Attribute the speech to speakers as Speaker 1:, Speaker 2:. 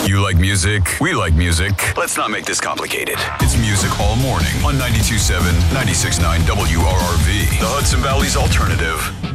Speaker 1: You like music? We like music. Let's not make this complicated. It's music all morning on 92.7, 96.9 WRRV, the Hudson Valley's alternative.